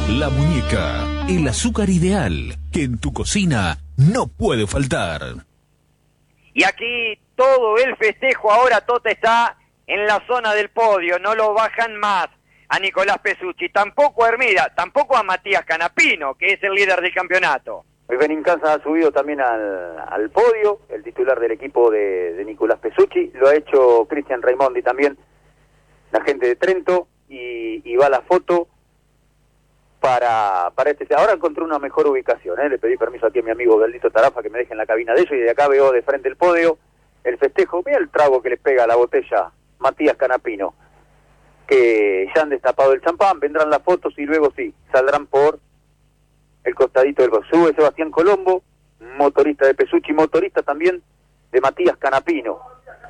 La Muñeca, el azúcar ideal que en tu cocina no puede faltar. Y aquí todo el festejo, ahora Tota está en la zona del podio, no lo bajan más a Nicolás Pesucci, tampoco a Hermida, tampoco a Matías Canapino, que es el líder del campeonato. Hoy Benincasa ha subido también al podio, el titular del equipo de Nicolás Pesucci, lo ha hecho Cristian Raimondi también, la gente de Trento, y va la foto para este. Ahora encontré una mejor ubicación, le pedí permiso aquí a mi amigo Beldito Tarafa que me deje en la cabina de ellos, y de acá veo de frente el podio, el festejo. Mira el trago que le pega a la botella Matías Canapino, que ya han destapado el champán, vendrán las fotos y luego sí, saldrán por el costadito del box. Sube Sebastián Colombo, motorista de Pesucci, motorista también de Matías Canapino,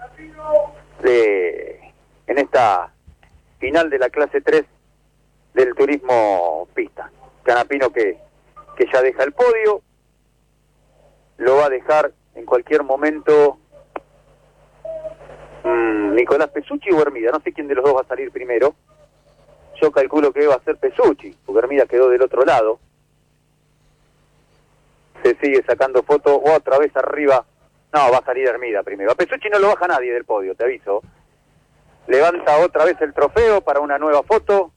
en esta final de la clase 3 del turismo pista. Canapino que ya deja el podio, lo va a dejar en cualquier momento Nicolás Pesucci o Hermida, no sé quién de los dos va a salir primero. Yo calculo que va a ser Pesucci, porque Hermida quedó del otro lado. Se sigue sacando fotos, otra vez arriba. No, va a salir Hermida primero. A Pesucci no lo baja nadie del podio, te aviso. Levanta otra vez el trofeo para una nueva foto.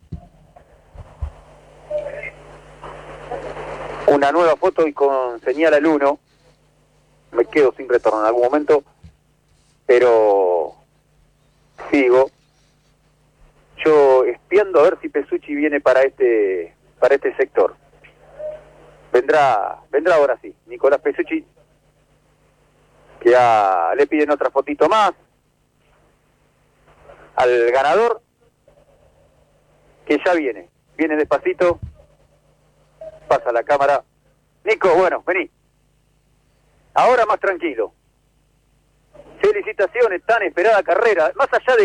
Una nueva foto y con señal al 1. Me quedo sin retorno en algún momento, pero sigo. Yo espiando a ver si Pesucci viene para este sector. Vendrá ahora sí, Nicolás Pesucci, que le piden otra fotito más al ganador, que ya viene despacito, pasa la cámara. Nico, bueno, vení. Ahora más tranquilo. Felicitaciones, tan esperada carrera, más allá de